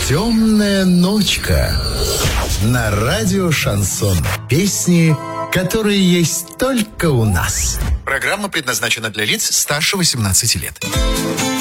Темная ночка на радио Шансон. Песни, которые есть только у нас. Программа предназначена для лиц старше 18 лет.